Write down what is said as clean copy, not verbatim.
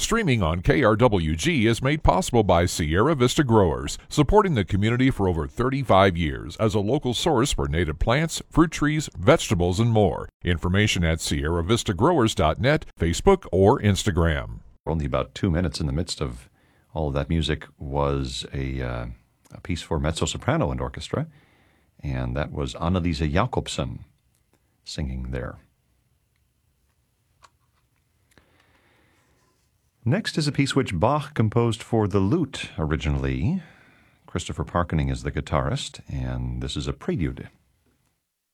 Streaming on KRWG is made possible by Sierra Vista Growers, supporting the community for over 35 years as a local source for native plants, fruit trees, vegetables, and more. Information at sierravistagrowers.net, Facebook, or Instagram. Only about 2 minutes in the midst of all of that music was a piece for mezzo-soprano and orchestra, and that was Annalisa Jakobsen singing there. Next is a piece which Bach composed for the lute originally. Christopher Parkening is the guitarist, and this is a prelude.